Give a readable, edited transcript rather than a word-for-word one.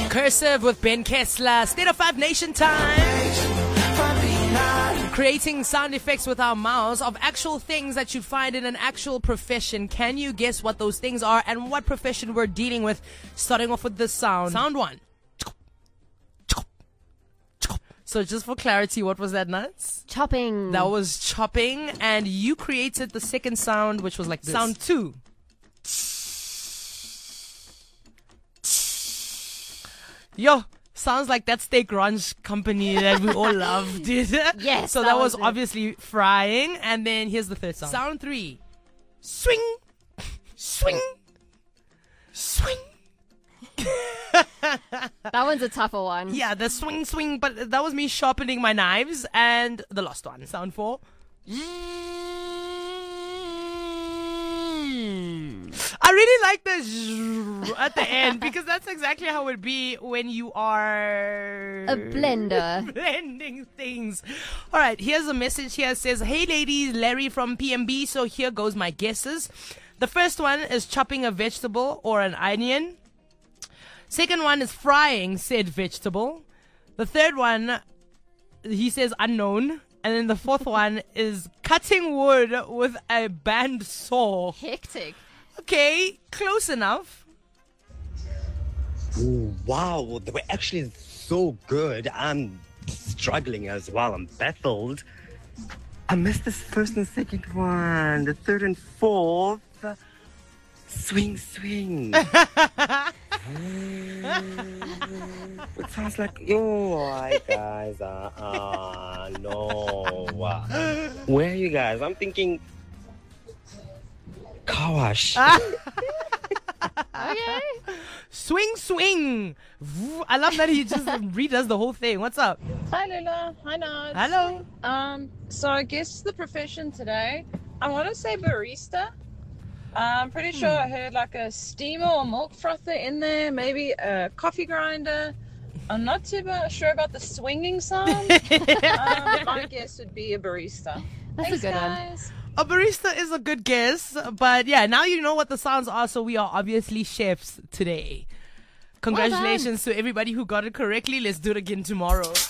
Cursive with Ben Kessler. State of Five Nation time. Creating sound effects with our mouths of actual things that you'd find in an actual profession. Can you guess what those things are and what profession we're dealing with? Starting off with this sound. Sound one. So just for clarity, what was that, Nuts? Chopping. That was chopping. And you created the second sound, which was like this. Sound two. Yo, sounds like that steak ranch company that we all loved. Yes. So that was obviously frying. And then here's the third sound. Sound three. Swing. Swing. Swing. That one's a tougher one. Yeah, the swing, but that was me sharpening my knives. And the last one. Sound four. I really like the at the end because that's exactly how it would be when you are a blender. Blending things. All right, here's a message here. It says, "Hey ladies, Larry from PMB. So here goes my guesses. The first one is chopping a vegetable or an onion. Second one is frying said vegetable. The third one, he says unknown. And then the fourth one is cutting wood with a band saw." Hectic. Okay, close enough. Wow, they were actually so good. I'm struggling as well. I'm baffled. I missed the first and second one. The third and fourth. Swing. It sounds like, hi guys. No. Where are you guys? I'm thinking car wash. Okay. Swing. I love that he just redoes the whole thing. What's up? Hi Lula. Hi Nod. Hello. So I guess the profession today, I want to say barista. I'm pretty sure I heard like a steamer or milk frother in there, maybe a coffee grinder. I'm not too sure about the swinging sound. My guess would be a barista. That's Thanks, a good guys. A barista is a good guess, but yeah, now you know what the sounds are, so we are obviously chefs today. Congratulations to everybody who got it correctly. Let's do it again tomorrow.